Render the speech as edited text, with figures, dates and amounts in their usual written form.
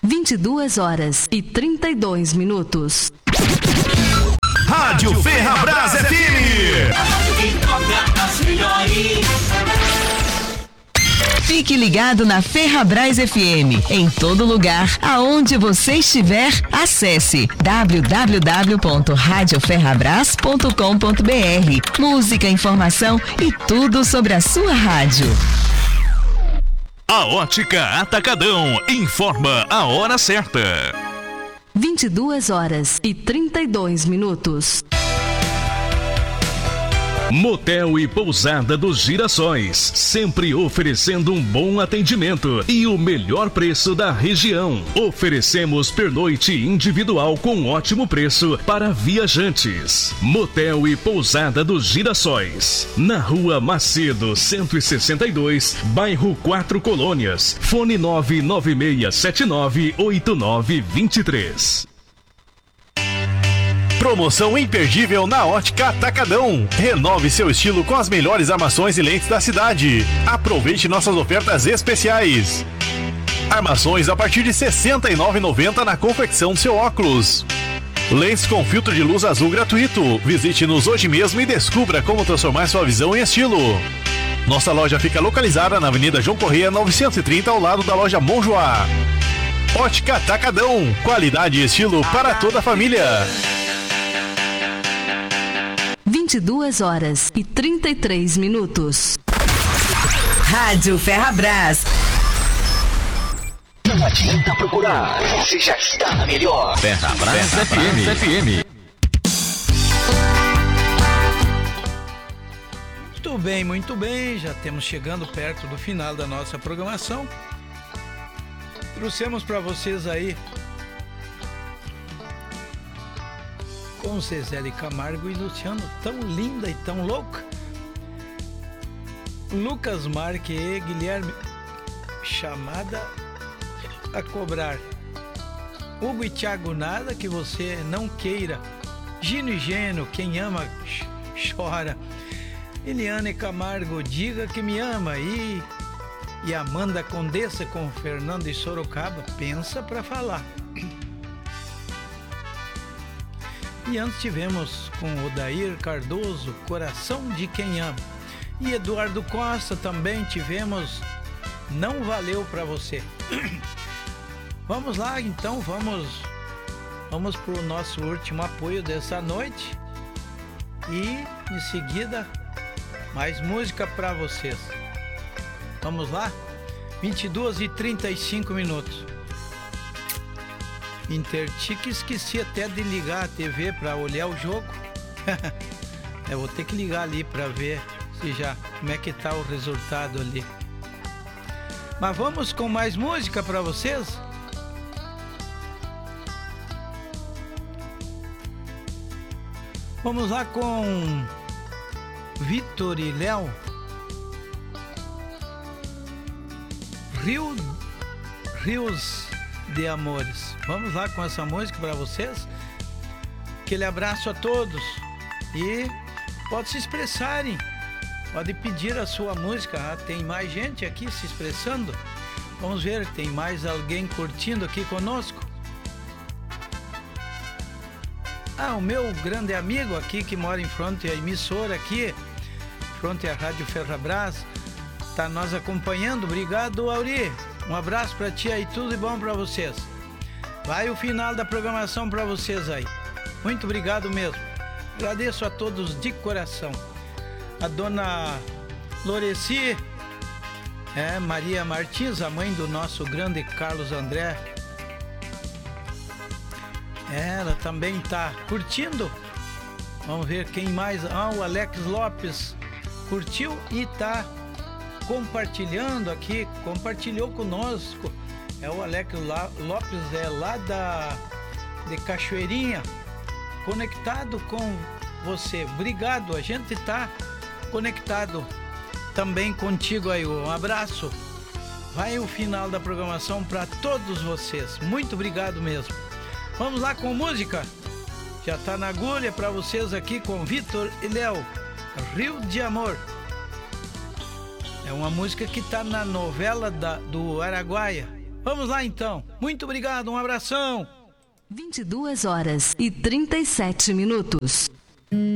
22h32. Rádio Ferrabras FM. A rádio que toca as melhores. Fique ligado na Ferrabras FM. Em todo lugar, aonde você estiver, acesse www.radioferrabras.com.br. Música, informação e tudo sobre a sua rádio. A Ótica Atacadão informa a hora certa. 22h32. Motel e Pousada dos Girassóis, sempre oferecendo um bom atendimento e o melhor preço da região. Oferecemos pernoite individual com ótimo preço para viajantes. Motel e Pousada dos Girassóis, na Rua Macedo 162, bairro 4 Colônias. Fone 996798923. Promoção imperdível na Ótica Atacadão. Renove seu estilo com as melhores armações e lentes da cidade. Aproveite nossas ofertas especiais. Armações a partir de R$ 69,90 na confecção do seu óculos. Lentes com filtro de luz azul gratuito. Visite-nos hoje mesmo e descubra como transformar sua visão em estilo. Nossa loja fica localizada na Avenida João Correia 930, ao lado da loja Monjoá. Ótica Atacadão. Qualidade e estilo para toda a família. 22h33. Rádio Ferrabras. Não adianta procurar, você já está na melhor. Ferrabras FM. Muito bem, já temos chegando perto do final da nossa programação. Trouxemos para vocês aí com Zezé Camargo e Luciano, tão linda e tão louca. Lucas Marque e Guilherme, chamada a cobrar. Hugo e Thiago, nada que você não queira. Gino e Geno, quem ama chora. Eliane Camargo, diga que me ama. E Amanda Condessa com Fernando e Sorocaba, pensa pra falar. E antes tivemos com Odair Cardoso, Coração de Quem Ama. E Eduardo Costa também tivemos Não Valeu Pra Você. Vamos lá, então, vamos pro nosso último apoio dessa noite. E em seguida, mais música pra vocês. Vamos lá? 22h35. Intertique, esqueci até de ligar a TV para olhar o jogo. Eu vou ter que ligar ali para ver como é que tá o resultado ali. Mas vamos com mais música para vocês? Vamos lá com Vitor e Léo. Rios de Amores. Vamos lá com essa música para vocês. Aquele abraço a todos. E pode se expressarem. Pode pedir a sua música. Tem mais gente aqui se expressando. Vamos ver, tem mais alguém curtindo aqui conosco. O meu grande amigo aqui que mora em frente à emissora aqui, frente à Rádio Ferrabras, tá nos acompanhando. Obrigado, Auri. Um abraço para ti aí, tudo de bom para vocês. Vai o final da programação para vocês aí. Muito obrigado mesmo. Agradeço a todos de coração. A dona Loreci, Maria Martins, a mãe do nosso grande Carlos André. Ela também tá curtindo. Vamos ver quem mais. O Alex Lopes curtiu e tá compartilhando aqui, compartilhou conosco. É o Alex Lopes, lá de Cachoeirinha, conectado com você. Obrigado, a gente tá conectado também contigo aí. Um abraço. Vai o final da programação para todos vocês. Muito obrigado mesmo. Vamos lá com música. Já tá na agulha para vocês aqui com Vitor e Léo. Rio de Amor. É uma música que tá na novela do Araguaia. Vamos lá então. Muito obrigado, um abração. 22 horas e 37 minutos.